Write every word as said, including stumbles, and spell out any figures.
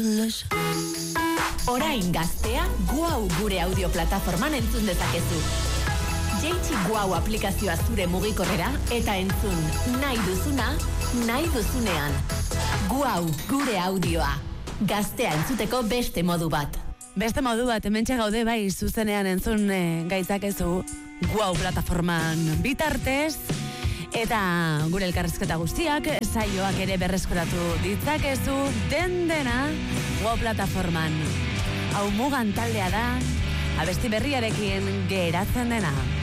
Orain gaztea, Guau gure audio plataforman entzun dezakezu. Jaitsi Guau aplikazioa zure mugikorrera eta entzun nahi duzuna, nahi duzunean. Guau gure audioa. Gaztea entzuteko beste modu bat. Beste modu bat, hementxe gaude bai zuzenean entzun e, gaitzakezu Guau plataforman bitartez. Eta gure elkarrizketa guztiak, saioak ere berreskuratu ditzakezu den dena Guau plataforman. Hau mugan taldea da, abesti berriarekin geratzen dena.